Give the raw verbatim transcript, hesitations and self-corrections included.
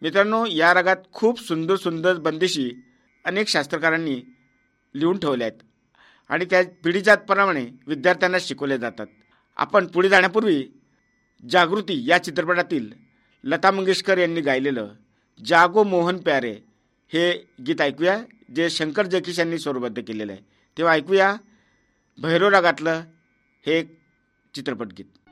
मित्रांनो, या रागात खूप सुंदर सुंदर बंदिशी अनेक शास्त्रकारांनी लिहून ठेवल्या आहेत आणि त्या पिढीजातप्रमाणे विद्यार्थ्यांना शिकवले जातात. आपण पुढे जाण्यापूर्वी जागृती या चित्रपटातील लता मंगेशकर यांनी गायलेलं जागो मोहन प्यारे हे गीत ऐकूया, जे शंकर जयकिश यांनी स्वरबद्ध केलेलं आहे. तेव्हा ऐकूया भैरव रागातलं हे चित्रपट गीत.